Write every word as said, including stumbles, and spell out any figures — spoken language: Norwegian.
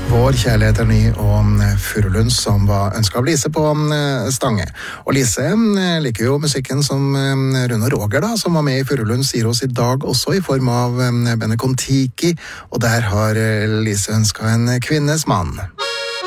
Vår kjærlighet er ny og Furulund som var ønsket av Lise på Stange. Og Lise liker jo musikken som Rune og Roger da, som var med i Furulund, sier oss i dag også i form av Bene Kon-Tiki, og der har Lise ønsket en kvinnes mann.